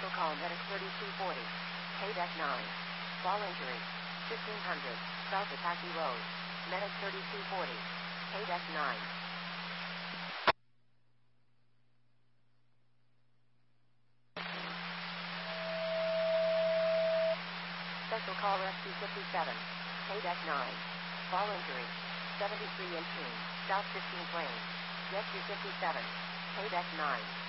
Special call medic 3240. KDEC 9. Fall injury. 1500. South Apache Road. Medic 3240. KDEC 9. Special call rescue 57. KDEC 9. Fall injury. 73 in South 15 Plains. Rescue 57. KDEC 9.